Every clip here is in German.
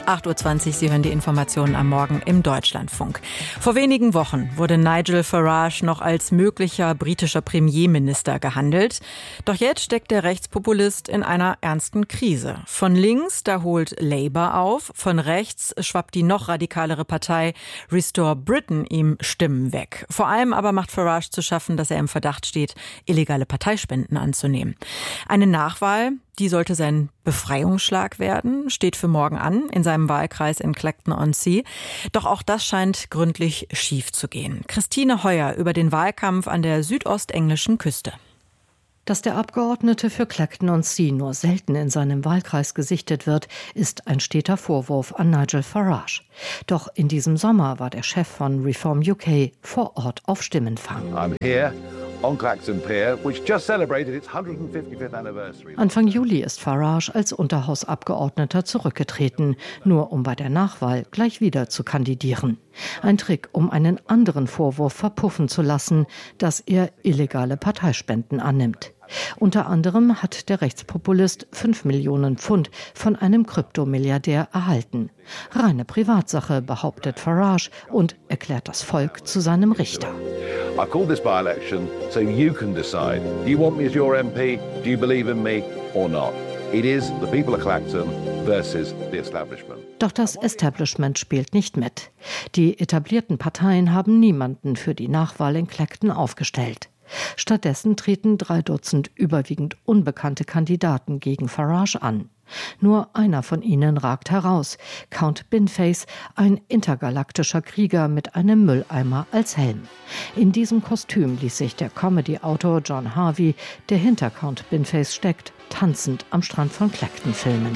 8:20 Uhr, Sie hören die Informationen am Morgen im Deutschlandfunk. Vor wenigen Wochen wurde Nigel Farage noch als möglicher britischer Premierminister gehandelt. Doch jetzt steckt der Rechtspopulist in einer ernsten Krise. Von links, da holt Labour auf, von rechts schwappt die noch radikalere Partei Restore Britain ihm Stimmen weg. Vor allem aber macht Farage zu schaffen, dass er im Verdacht steht, illegale Parteispenden anzunehmen. Eine Nachwahl, die sollte sein Befreiungsschlag werden, steht für morgen an in seinem Wahlkreis in Clacton-on-Sea. Doch auch das scheint gründlich schief zu gehen. Christine Heuer über den Wahlkampf an der südostenglischen Küste. Dass der Abgeordnete für Clacton-on-Sea nur selten in seinem Wahlkreis gesichtet wird, ist ein steter Vorwurf an Nigel Farage. Doch in diesem Sommer war der Chef von Reform UK vor Ort auf Stimmenfang. I'm here on Clacton Pier, which just celebrated its 155th anniversary. Anfang Juli ist Farage als Unterhausabgeordneter zurückgetreten, nur um bei der Nachwahl gleich wieder zu kandidieren. Ein Trick, um einen anderen Vorwurf verpuffen zu lassen, dass er illegale Parteispenden annimmt. Unter anderem hat der Rechtspopulist 5 Millionen Pfund von einem Kryptomilliardär erhalten. Reine Privatsache, behauptet Farage und erklärt das Volk zu seinem Richter. I called this by-election so you can decide. Do you want me as your MP? Do you believe in me or not? It is the people of Clacton versus the establishment. Doch das Establishment spielt nicht mit. Die etablierten Parteien haben niemanden für die Nachwahl in Clacton aufgestellt. Stattdessen treten 3 Dutzend überwiegend unbekannte Kandidaten gegen Farage an. Nur einer von ihnen ragt heraus, Count Binface, ein intergalaktischer Krieger mit einem Mülleimer als Helm. In diesem Kostüm ließ sich der Comedy-Autor John Harvey, der hinter Count Binface steckt, tanzend am Strand von Clacton filmen.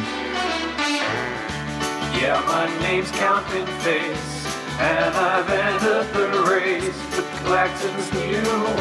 Yeah, my name's Count Binface. And I've entered the race with Clacton's new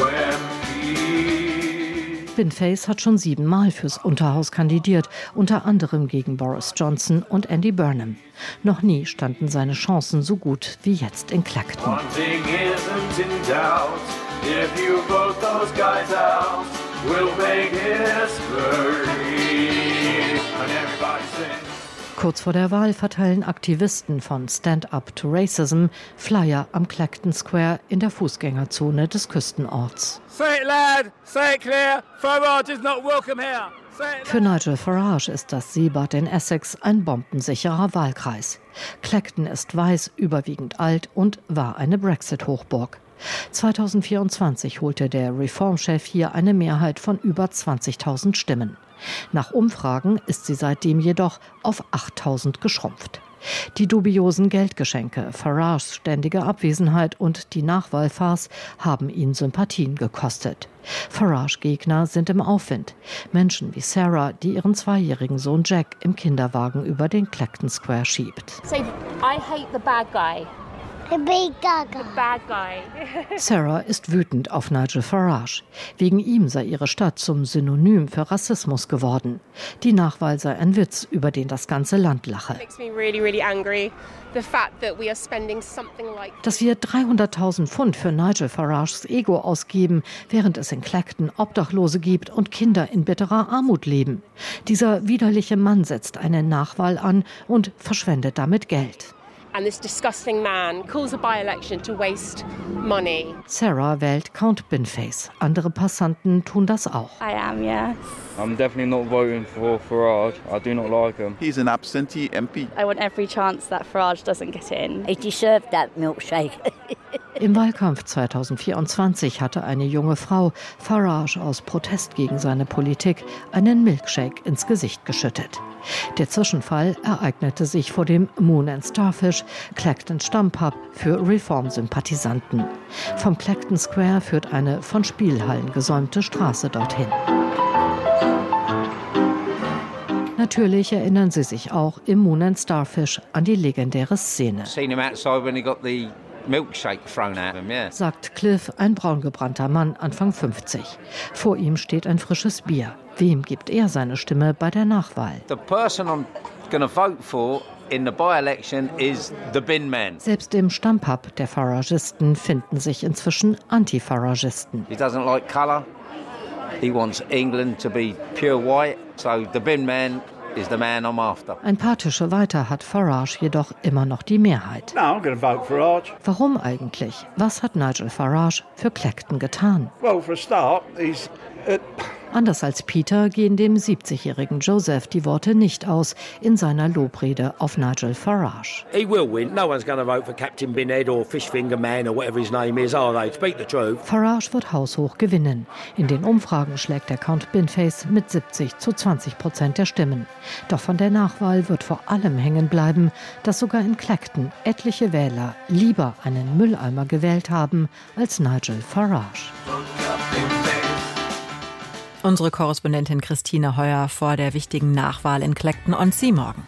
MP. Binface hat schon 7 Mal fürs Unterhaus kandidiert, unter anderem gegen Boris Johnson und Andy Burnham. Noch nie standen seine Chancen so gut wie jetzt in Clacton. One thing isn't in doubt. If you vote those guys out, we'll make history. And everybody sings. Kurz vor der Wahl verteilen Aktivisten von Stand Up to Racism Flyer am Clacton Square in der Fußgängerzone des Küstenorts. Say it loud, say it clear, Farage is not welcome here. Für Nigel Farage ist das Seebad in Essex ein bombensicherer Wahlkreis. Clacton ist weiß, überwiegend alt und war eine Brexit-Hochburg. 2024 holte der Reformchef hier eine Mehrheit von über 20.000 Stimmen. Nach Umfragen ist sie seitdem jedoch auf 8.000 geschrumpft. Die dubiosen Geldgeschenke, Farages ständige Abwesenheit und die Nachwahlfarce haben ihn Sympathien gekostet. Farage-Gegner sind im Aufwind. Menschen wie Sarah, die ihren 2-jährigen Sohn Jack im Kinderwagen über den Clacton Square schiebt. So, I hate the bad guy. The big gaga. The bad guy. Sarah ist wütend auf Nigel Farage. Wegen ihm sei ihre Stadt zum Synonym für Rassismus geworden. Die Nachwahl sei ein Witz, über den das ganze Land lache. Dass wir 300.000 Pfund für Nigel Farages Ego ausgeben, während es in Clacton Obdachlose gibt und Kinder in bitterer Armut leben. Dieser widerliche Mann setzt eine Nachwahl an und verschwendet damit Geld. And this disgusting man calls a by-election to waste money. Sarah wählt Count Binface. Andere Passanten tun das auch. I am, yes. I'm definitely not voting for Farage. I do not like him. He's an absentee MP. I want every chance that Farage doesn't get in. He deserved that milkshake. Im Wahlkampf 2024 hatte eine junge Frau Farage aus Protest gegen seine Politik einen Milkshake ins Gesicht geschüttet. Der Zwischenfall ereignete sich vor dem Moon and Starfish, Clacton Stammpub für Reform-Sympathisanten. Vom Clacton Square führt eine von Spielhallen gesäumte Straße dorthin. Natürlich erinnern sie sich auch im Moon and Starfish an die legendäre Szene. Sagt Cliff, ein braungebrannter Mann, Anfang 50. Vor ihm steht ein frisches Bier. Wem gibt er seine Stimme bei der Nachwahl? The person I'm gonna vote for in the by-election is the bin man. Selbst im Stammpub der Faragisten finden sich inzwischen Anti-Faragisten. He doesn't like colour. He wants England to be pure white. So the bin man is the man I'm after. Ein paar Tische weiter hat Farage jedoch immer noch die Mehrheit. No, I'm going to vote Farage. Warum eigentlich? Was hat Nigel Farage für Clacton getan? Well, for a start, he's... Anders als Peter gehen dem 70-jährigen Joseph die Worte nicht aus in seiner Lobrede auf Nigel Farage. He will win. No one's going to vote for Captain Binhead or Fishfinger Man or whatever his name is, are they? Speak the truth. Farage wird haushoch gewinnen. In den Umfragen schlägt der Count Binface mit 70-20% der Stimmen. Doch von der Nachwahl wird vor allem hängen bleiben, dass sogar in Clacton etliche Wähler lieber einen Mülleimer gewählt haben als Nigel Farage. Unsere Korrespondentin Christine Heuer vor der wichtigen Nachwahl in Clacton-on-Sea morgen.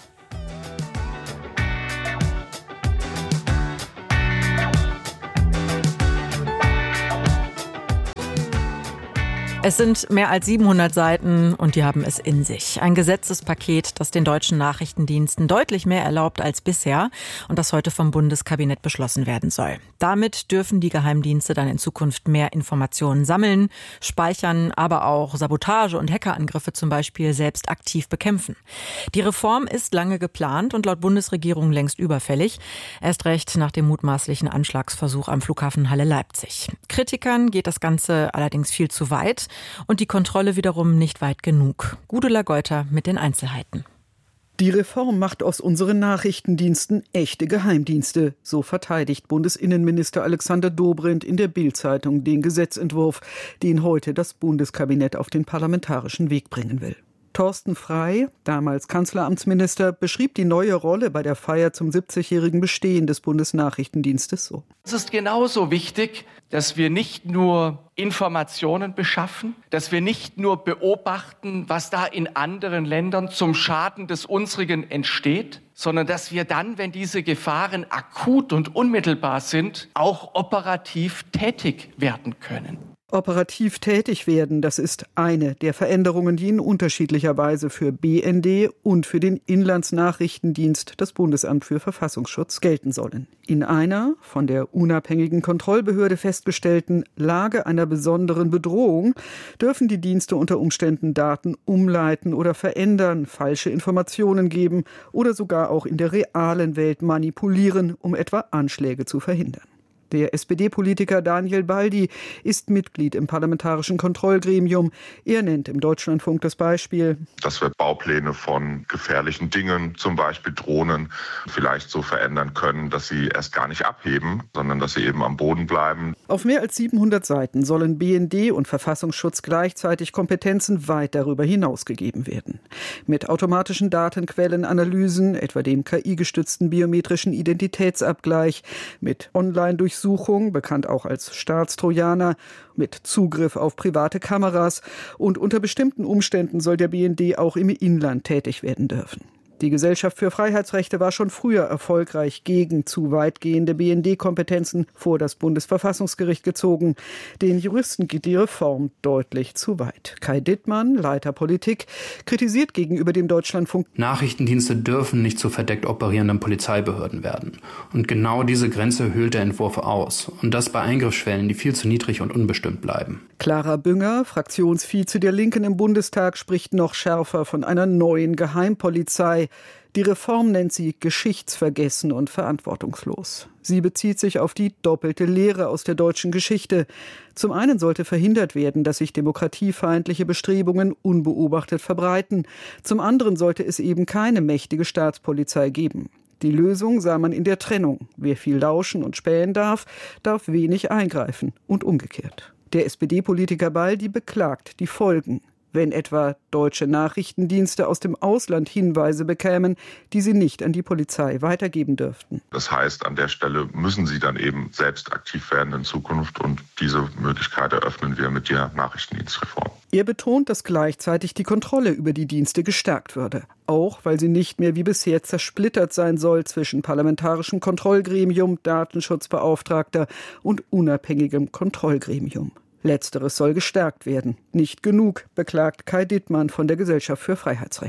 Es sind mehr als 700 Seiten und die haben es in sich. Ein Gesetzespaket, das den deutschen Nachrichtendiensten deutlich mehr erlaubt als bisher und das heute vom Bundeskabinett beschlossen werden soll. Damit dürfen die Geheimdienste dann in Zukunft mehr Informationen sammeln, speichern, aber auch Sabotage und Hackerangriffe zum Beispiel selbst aktiv bekämpfen. Die Reform ist lange geplant und laut Bundesregierung längst überfällig. Erst recht nach dem mutmaßlichen Anschlagsversuch am Flughafen Halle-Leipzig. Kritikern geht das Ganze allerdings viel zu weit. Und die Kontrolle wiederum nicht weit genug. Gudula Geuter mit den Einzelheiten. Die Reform macht aus unseren Nachrichtendiensten echte Geheimdienste. So verteidigt Bundesinnenminister Alexander Dobrindt in der Bild-Zeitung den Gesetzentwurf, den heute das Bundeskabinett auf den parlamentarischen Weg bringen will. Thorsten Frey, damals Kanzleramtsminister, beschrieb die neue Rolle bei der Feier zum 70-jährigen Bestehen des Bundesnachrichtendienstes so. Es ist genauso wichtig, dass wir nicht nur Informationen beschaffen, dass wir nicht nur beobachten, was da in anderen Ländern zum Schaden des unsrigen entsteht, sondern dass wir dann, wenn diese Gefahren akut und unmittelbar sind, auch operativ tätig werden können. Operativ tätig werden, das ist eine der Veränderungen, die in unterschiedlicher Weise für BND und für den Inlandsnachrichtendienst, das Bundesamt für Verfassungsschutz, gelten sollen. In einer von der unabhängigen Kontrollbehörde festgestellten Lage einer besonderen Bedrohung dürfen die Dienste unter Umständen Daten umleiten oder verändern, falsche Informationen geben oder sogar auch in der realen Welt manipulieren, um etwa Anschläge zu verhindern. Der SPD-Politiker Daniel Baldi ist Mitglied im Parlamentarischen Kontrollgremium. Er nennt im Deutschlandfunk das Beispiel, dass wir Baupläne von gefährlichen Dingen, zum Beispiel Drohnen, vielleicht so verändern können, dass sie erst gar nicht abheben, sondern dass sie eben am Boden bleiben. Auf mehr als 700 Seiten sollen BND und Verfassungsschutz gleichzeitig Kompetenzen weit darüber hinaus gegeben werden. Mit automatischen Datenquellenanalysen, etwa dem KI-gestützten biometrischen Identitätsabgleich, mit Online-Durchsuchung, bekannt auch als Staatstrojaner, mit Zugriff auf private Kameras und unter bestimmten Umständen soll der BND auch im Inland tätig werden dürfen. Die Gesellschaft für Freiheitsrechte war schon früher erfolgreich gegen zu weitgehende BND-Kompetenzen vor das Bundesverfassungsgericht gezogen. Den Juristen geht die Reform deutlich zu weit. Kai Dittmann, Leiter Politik, kritisiert gegenüber dem Deutschlandfunk: Nachrichtendienste dürfen nicht zu verdeckt operierenden Polizeibehörden werden. Und genau diese Grenze höhlt der Entwurf aus. Und das bei Eingriffsschwellen, die viel zu niedrig und unbestimmt bleiben. Clara Bünger, Fraktionsvize der Linken im Bundestag, spricht noch schärfer von einer neuen Geheimpolizei. Die Reform nennt sie geschichtsvergessen und verantwortungslos. Sie bezieht sich auf die doppelte Lehre aus der deutschen Geschichte. Zum einen sollte verhindert werden, dass sich demokratiefeindliche Bestrebungen unbeobachtet verbreiten. Zum anderen sollte es eben keine mächtige Staatspolizei geben. Die Lösung sah man in der Trennung. Wer viel lauschen und spähen darf, darf wenig eingreifen und umgekehrt. Der SPD-Politiker Baldi beklagt die Folgen, wenn etwa deutsche Nachrichtendienste aus dem Ausland Hinweise bekämen, die sie nicht an die Polizei weitergeben dürften. Das heißt, an der Stelle müssen sie dann eben selbst aktiv werden in Zukunft und diese Möglichkeit eröffnen wir mit der Nachrichtendienstreform. Er betont, dass gleichzeitig die Kontrolle über die Dienste gestärkt würde, auch weil sie nicht mehr wie bisher zersplittert sein soll zwischen parlamentarischem Kontrollgremium, Datenschutzbeauftragter und unabhängigem Kontrollgremium. Letzteres soll gestärkt werden. Nicht genug, beklagt Kai Dittmann von der Gesellschaft für Freiheitsrechte.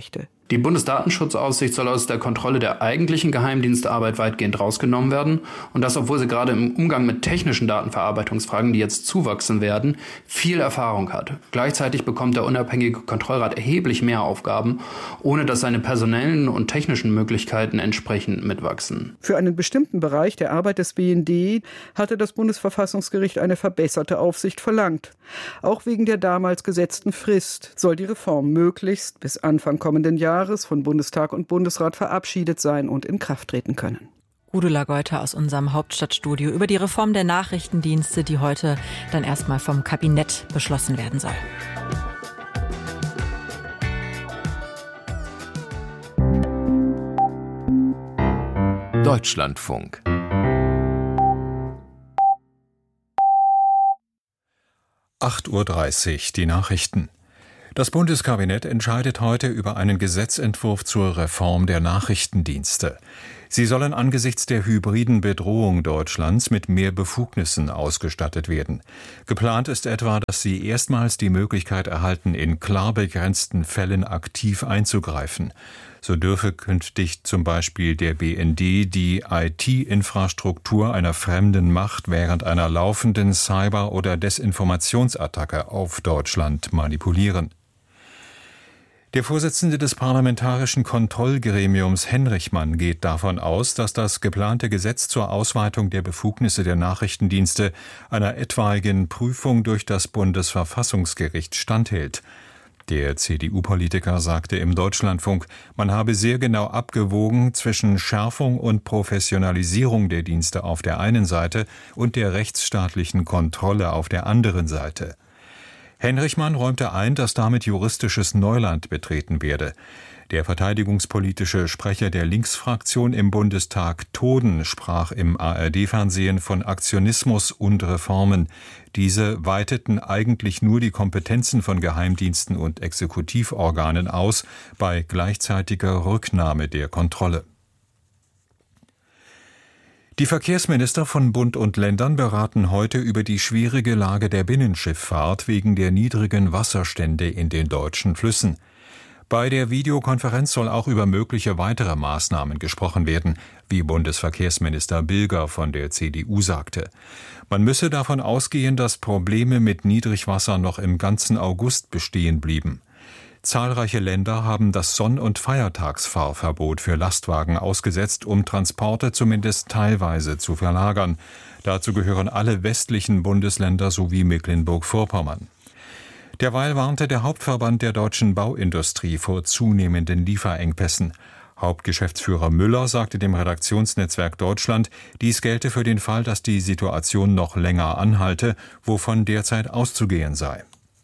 Die Bundesdatenschutzaufsicht soll aus der Kontrolle der eigentlichen Geheimdienstarbeit weitgehend rausgenommen werden. Und das, obwohl sie gerade im Umgang mit technischen Datenverarbeitungsfragen, die jetzt zuwachsen werden, viel Erfahrung hat. Gleichzeitig bekommt der unabhängige Kontrollrat erheblich mehr Aufgaben, ohne dass seine personellen und technischen Möglichkeiten entsprechend mitwachsen. Für einen bestimmten Bereich der Arbeit des BND hatte das Bundesverfassungsgericht eine verbesserte Aufsicht verlangt. Auch wegen der damals gesetzten Frist soll die Reform möglichst bis Anfang kommenden Jahres von Bundestag und Bundesrat verabschiedet sein und in Kraft treten können. Gudula Geuter aus unserem Hauptstadtstudio über die Reform der Nachrichtendienste, die heute dann erstmal vom Kabinett beschlossen werden soll. Deutschlandfunk. (8:30 Uhr) die Nachrichten. Das Bundeskabinett entscheidet heute über einen Gesetzentwurf zur Reform der Nachrichtendienste. Sie sollen angesichts der hybriden Bedrohung Deutschlands mit mehr Befugnissen ausgestattet werden. Geplant ist etwa, dass sie erstmals die Möglichkeit erhalten, in klar begrenzten Fällen aktiv einzugreifen. So dürfe künftig zum Beispiel der BND die IT-Infrastruktur einer fremden Macht während einer laufenden Cyber- oder Desinformationsattacke auf Deutschland manipulieren. Der Vorsitzende des Parlamentarischen Kontrollgremiums Henrichmann geht davon aus, dass das geplante Gesetz zur Ausweitung der Befugnisse der Nachrichtendienste einer etwaigen Prüfung durch das Bundesverfassungsgericht standhält. Der CDU-Politiker sagte im Deutschlandfunk, man habe sehr genau abgewogen zwischen Schärfung und Professionalisierung der Dienste auf der einen Seite und der rechtsstaatlichen Kontrolle auf der anderen Seite. Henrichmann räumte ein, dass damit juristisches Neuland betreten werde. Der verteidigungspolitische Sprecher der Linksfraktion im Bundestag, Toden, sprach im ARD-Fernsehen von Aktionismus und Reformen. Diese weiteten eigentlich nur die Kompetenzen von Geheimdiensten und Exekutivorganen aus, bei gleichzeitiger Rücknahme der Kontrolle. Die Verkehrsminister von Bund und Ländern beraten heute über die schwierige Lage der Binnenschifffahrt wegen der niedrigen Wasserstände in den deutschen Flüssen. Bei der Videokonferenz soll auch über mögliche weitere Maßnahmen gesprochen werden, wie Bundesverkehrsminister Bilger von der CDU sagte. Man müsse davon ausgehen, dass Probleme mit Niedrigwasser noch im ganzen August bestehen blieben. Zahlreiche Länder haben das Sonn- und Feiertagsfahrverbot für Lastwagen ausgesetzt, um Transporte zumindest teilweise zu verlagern. Dazu gehören alle westlichen Bundesländer sowie Mecklenburg-Vorpommern. Derweil warnte der Hauptverband der deutschen Bauindustrie vor zunehmenden Lieferengpässen. Hauptgeschäftsführer Müller sagte dem Redaktionsnetzwerk Deutschland, dies gelte für den Fall, dass die Situation noch länger anhalte, wovon derzeit auszugehen sei.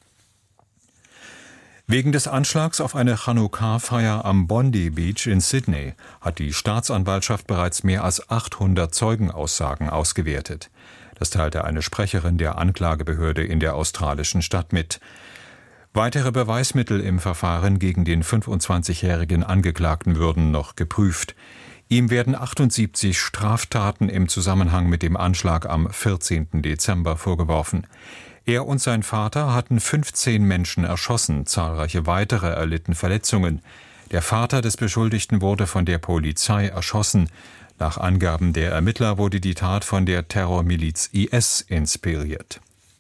Wegen des Anschlags auf eine Chanukka-Feier am Bondi Beach in Sydney hat die Staatsanwaltschaft bereits mehr als 800 Zeugenaussagen ausgewertet. Das teilte eine Sprecherin der Anklagebehörde in der australischen Stadt mit. Weitere Beweismittel im Verfahren gegen den 25-jährigen Angeklagten würden noch geprüft. Ihm werden 78 Straftaten im Zusammenhang mit dem Anschlag am 14. Dezember vorgeworfen. Er und sein Vater hatten 15 Menschen erschossen, zahlreiche weitere erlitten Verletzungen. Der Vater des Beschuldigten wurde von der Polizei erschossen. Nach Angaben der Ermittler wurde die Tat von der Terrormiliz IS inspiriert.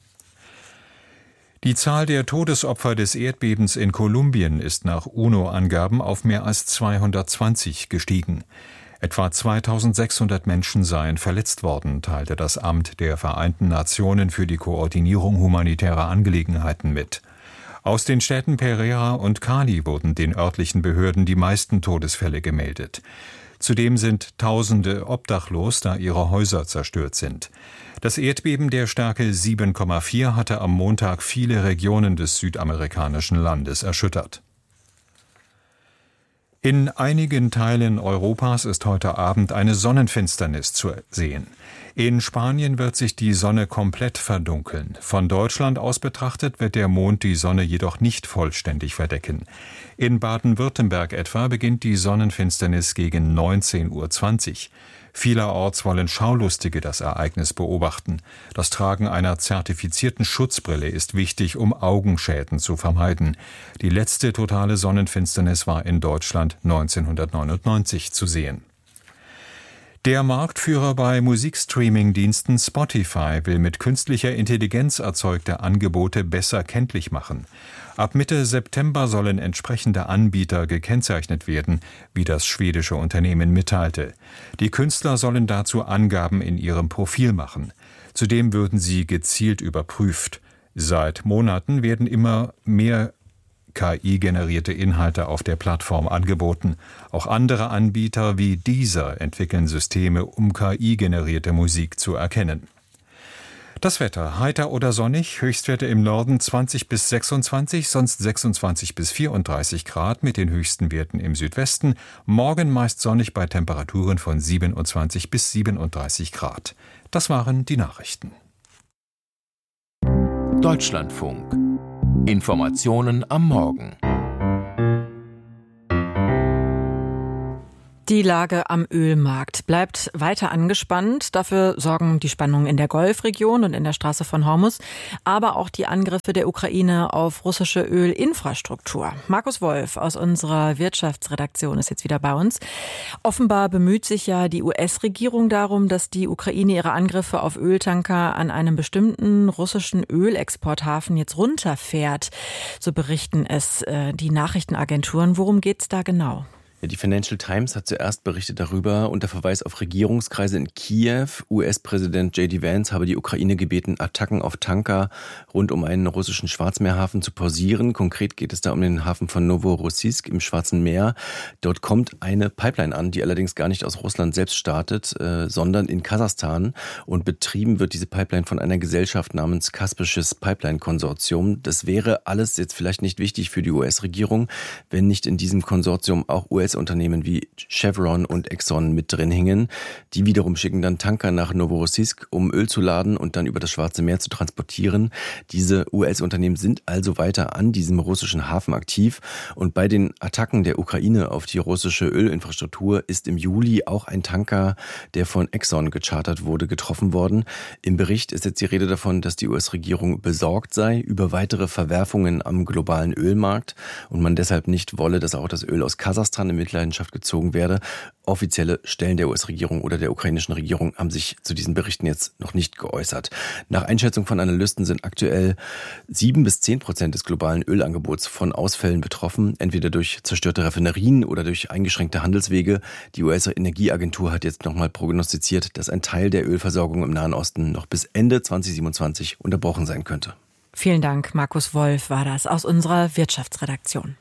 Die Zahl der Todesopfer des Erdbebens in Kolumbien ist nach UNO-Angaben auf mehr als 220 gestiegen. Etwa 2600 Menschen seien verletzt worden, teilte das Amt der Vereinten Nationen für die Koordinierung humanitärer Angelegenheiten mit. Aus den Städten Pereira und Cali wurden den örtlichen Behörden die meisten Todesfälle gemeldet. Zudem sind Tausende obdachlos, da ihre Häuser zerstört sind. Das Erdbeben der Stärke 7,4 hatte am Montag viele Regionen des südamerikanischen Landes erschüttert. In einigen Teilen Europas ist heute Abend eine Sonnenfinsternis zu sehen. In Spanien wird sich die Sonne komplett verdunkeln. Von Deutschland aus betrachtet wird der Mond die Sonne jedoch nicht vollständig verdecken. In Baden-Württemberg etwa beginnt die Sonnenfinsternis gegen 19:20 Uhr. Vielerorts wollen Schaulustige das Ereignis beobachten. Das Tragen einer zertifizierten Schutzbrille ist wichtig, um Augenschäden zu vermeiden. Die letzte totale Sonnenfinsternis war in Deutschland 1999 zu sehen. Der Marktführer bei Musikstreaming-Diensten Spotify will mit künstlicher Intelligenz erzeugte Angebote besser kenntlich machen. Ab Mitte September sollen entsprechende Anbieter gekennzeichnet werden, wie das schwedische Unternehmen mitteilte. Die Künstler sollen dazu Angaben in ihrem Profil machen. Zudem würden sie gezielt überprüft. Seit Monaten werden immer mehr KI-generierte Inhalte auf der Plattform angeboten. Auch andere Anbieter wie Deezer entwickeln Systeme, um KI-generierte Musik zu erkennen. Das Wetter: heiter oder sonnig, Höchstwerte im Norden 20 bis 26, sonst 26 bis 34 Grad mit den höchsten Werten im Südwesten. Morgen meist sonnig bei Temperaturen von 27 bis 37 Grad. Das waren die Nachrichten. Deutschlandfunk. Informationen am Morgen. Die Lage am Ölmarkt bleibt weiter angespannt. Dafür sorgen die Spannungen in der Golfregion und in der Straße von Hormuz, aber auch die Angriffe der Ukraine auf russische Ölinfrastruktur. Markus Wolf aus unserer Wirtschaftsredaktion ist jetzt wieder bei uns. Offenbar bemüht sich ja die US-Regierung darum, dass die Ukraine ihre Angriffe auf Öltanker an einem bestimmten russischen Ölexporthafen jetzt runterfährt. So berichten es die Nachrichtenagenturen. Worum geht's da genau? Die Financial Times hat zuerst berichtet darüber unter Verweis auf Regierungskreise in Kiew. US-Präsident J.D. Vance habe die Ukraine gebeten, Attacken auf Tanker rund um einen russischen Schwarzmeerhafen zu pausieren. Konkret geht es da um den Hafen von Novorossiysk im Schwarzen Meer. Dort kommt eine Pipeline an, die allerdings gar nicht aus Russland selbst startet, sondern in Kasachstan. Und betrieben wird diese Pipeline von einer Gesellschaft namens Kaspisches Pipeline-Konsortium. Das wäre alles jetzt vielleicht nicht wichtig für die US-Regierung, wenn nicht in diesem Konsortium auch US-Unternehmen wie Chevron und Exxon mit drin hingen. Die wiederum schicken dann Tanker nach Novorossiysk, um Öl zu laden und dann über das Schwarze Meer zu transportieren. Diese US-Unternehmen sind also weiter an diesem russischen Hafen aktiv. Und bei den Attacken der Ukraine auf die russische Ölinfrastruktur ist im Juli auch ein Tanker, der von Exxon gechartert wurde, getroffen worden. Im Bericht ist jetzt die Rede davon, dass die US-Regierung besorgt sei über weitere Verwerfungen am globalen Ölmarkt und man deshalb nicht wolle, dass auch das Öl aus Kasachstan in Mitleidenschaft gezogen werde. Offizielle Stellen der US-Regierung oder der ukrainischen Regierung haben sich zu diesen Berichten jetzt noch nicht geäußert. Nach Einschätzung von Analysten sind aktuell 7-10% des globalen Ölangebots von Ausfällen betroffen, entweder durch zerstörte Raffinerien oder durch eingeschränkte Handelswege. Die US-Energieagentur hat jetzt nochmal prognostiziert, dass ein Teil der Ölversorgung im Nahen Osten noch bis Ende 2027 unterbrochen sein könnte. Vielen Dank, Markus Wolf war das aus unserer Wirtschaftsredaktion.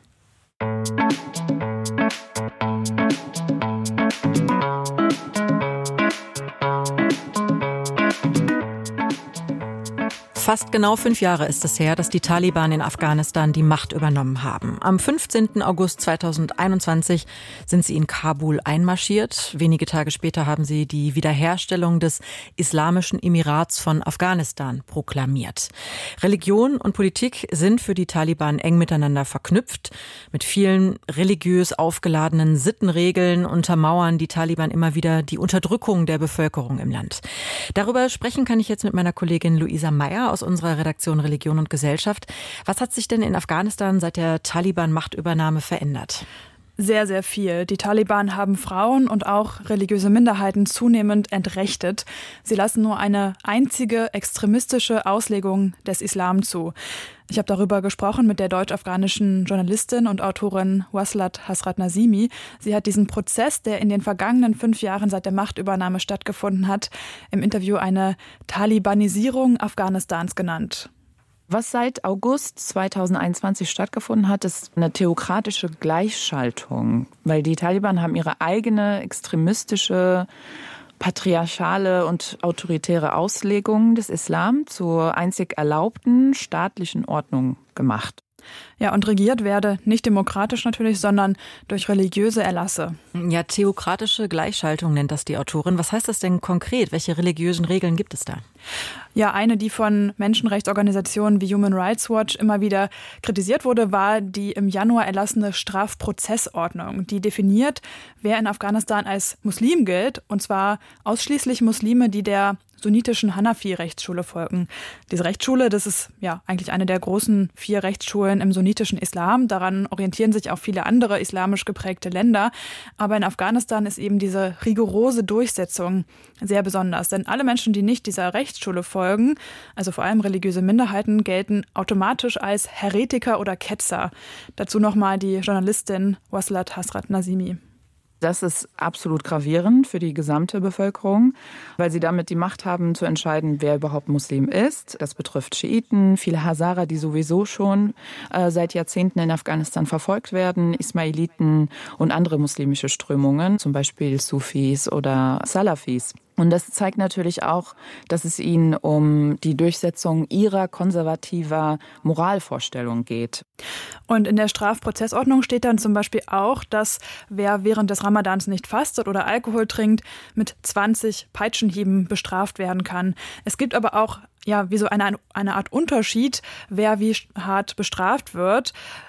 Fast genau 5 Jahre ist es her, dass die Taliban in Afghanistan die Macht übernommen haben. Am 15. August 2021 sind sie in Kabul einmarschiert. Wenige Tage später haben sie die Wiederherstellung des Islamischen Emirats von Afghanistan proklamiert. Religion und Politik sind für die Taliban eng miteinander verknüpft. Mit vielen religiös aufgeladenen Sittenregeln untermauern die Taliban immer wieder die Unterdrückung der Bevölkerung im Land. Darüber sprechen kann ich jetzt mit meiner Kollegin Luisa Meyer aus unserer Redaktion Religion und Gesellschaft. Was hat sich denn in Afghanistan seit der Taliban-Machtübernahme verändert? Sehr, sehr viel. Die Taliban haben Frauen und auch religiöse Minderheiten zunehmend entrechtet. Sie lassen nur eine einzige extremistische Auslegung des Islam zu. Ich habe darüber gesprochen mit der deutsch-afghanischen Journalistin und Autorin Waslat Hasrat Nazimi. Sie hat diesen Prozess, der in den vergangenen 5 Jahren seit der Machtübernahme stattgefunden hat, im Interview eine Talibanisierung Afghanistans genannt. Was seit August 2021 stattgefunden hat, ist eine theokratische Gleichschaltung, weil die Taliban haben ihre eigene extremistische, patriarchale und autoritäre Auslegung des Islam zur einzig erlaubten staatlichen Ordnung gemacht. Ja, und regiert werde nicht demokratisch natürlich, sondern durch religiöse Erlasse. Ja, theokratische Gleichschaltung nennt das die Autorin. Was heißt das denn konkret? Welche religiösen Regeln gibt es da? Ja, eine, die von Menschenrechtsorganisationen wie Human Rights Watch immer wieder kritisiert wurde, war die im Januar erlassene Strafprozessordnung. Die definiert, wer in Afghanistan als Muslim gilt, und zwar ausschließlich Muslime, die der sunnitischen Hanafi-Rechtsschule folgen. Diese Rechtsschule, das ist ja eigentlich eine der großen 4 Rechtsschulen im sunnitischen Islam. Daran orientieren sich auch viele andere islamisch geprägte Länder. Aber in Afghanistan ist eben diese rigorose Durchsetzung sehr besonders. Denn alle Menschen, die nicht dieser Rechtsschule folgen, also vor allem religiöse Minderheiten, gelten automatisch als Heretiker oder Ketzer. Dazu nochmal die Journalistin Waslat Hasrat Nazimi. Das ist absolut gravierend für die gesamte Bevölkerung, weil sie damit die Macht haben, zu entscheiden, wer überhaupt Muslim ist. Das betrifft Schiiten, viele Hazara, die sowieso schon seit Jahrzehnten in Afghanistan verfolgt werden, Ismailiten und andere muslimische Strömungen, zum Beispiel Sufis oder Salafis. Und das zeigt natürlich auch, dass es ihnen um die Durchsetzung ihrer konservativer Moralvorstellung geht. Und in der Strafprozessordnung steht dann zum Beispiel auch, dass wer während des Ramadans nicht fastet oder Alkohol trinkt, mit 20 Peitschenhieben bestraft werden kann. Es gibt aber auch wie so eine Art Unterschied, wer wie hart bestraft wird.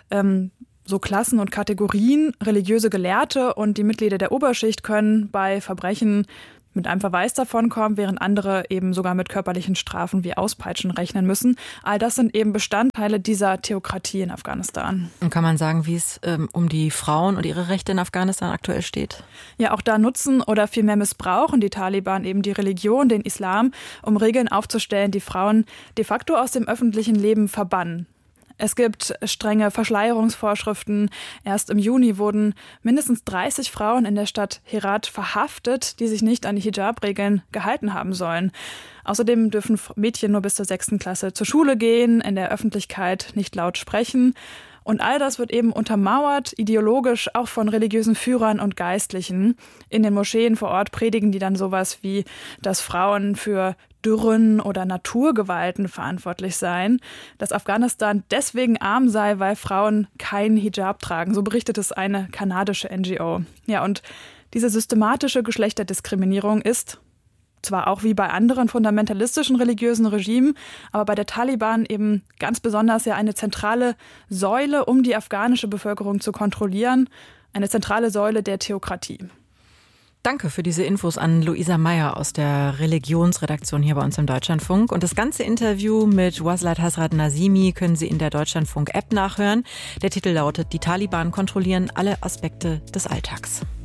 So Klassen und Kategorien, religiöse Gelehrte und die Mitglieder der Oberschicht können bei Verbrechen mit einem Verweis davonkommen, während andere eben sogar mit körperlichen Strafen wie Auspeitschen rechnen müssen. All das sind eben Bestandteile dieser Theokratie in Afghanistan. Und kann man sagen, wie es um die Frauen und ihre Rechte in Afghanistan aktuell steht? Ja, auch da nutzen oder vielmehr missbrauchen die Taliban eben die Religion, den Islam, um Regeln aufzustellen, die Frauen de facto aus dem öffentlichen Leben verbannen. Es gibt strenge Verschleierungsvorschriften. Erst im Juni wurden mindestens 30 Frauen in der Stadt Herat verhaftet, die sich nicht an die Hijab-Regeln gehalten haben sollen. Außerdem dürfen Mädchen nur bis zur 6. Klasse zur Schule gehen, in der Öffentlichkeit nicht laut sprechen. Und all das wird eben untermauert, ideologisch auch von religiösen Führern und Geistlichen. In den Moscheen vor Ort predigen die dann sowas wie, dass Frauen für Dürren oder Naturgewalten verantwortlich seien, dass Afghanistan deswegen arm sei, weil Frauen keinen Hijab tragen. So berichtet es eine kanadische NGO. Ja, und diese systematische Geschlechterdiskriminierung ist zwar auch wie bei anderen fundamentalistischen religiösen Regimen, aber bei der Taliban eben ganz besonders ja eine zentrale Säule, um die afghanische Bevölkerung zu kontrollieren, eine zentrale Säule der Theokratie. Danke für diese Infos an Luisa Meyer aus der Religionsredaktion hier bei uns im Deutschlandfunk. Und das ganze Interview mit Waslat Hasrat Nazimi können Sie in der Deutschlandfunk-App nachhören. Der Titel lautet: Die Taliban kontrollieren alle Aspekte des Alltags.